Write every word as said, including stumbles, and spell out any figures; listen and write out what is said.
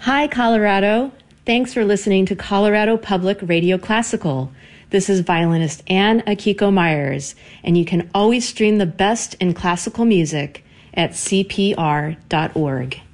Hi, Colorado. Thanks for listening to Colorado Public Radio Classical. This is violinist Ann Akiko Myers, and you can always stream the best in classical music at c p r dot org.